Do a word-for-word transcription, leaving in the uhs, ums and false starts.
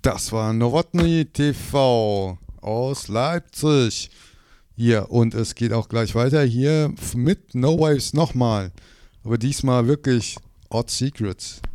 Das war Nowotny T V aus Leipzig. Hier, und es geht auch gleich weiter hier mit No Waves nochmal. Aber diesmal wirklich Odd Secrets.